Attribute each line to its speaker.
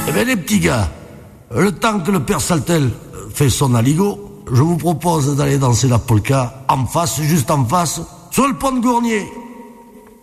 Speaker 1: Eh bien les petits gars, le temps que le père Saltel fait son aligot, je vous propose d'aller danser la polka en face, juste en face, sur le pont de Gournier.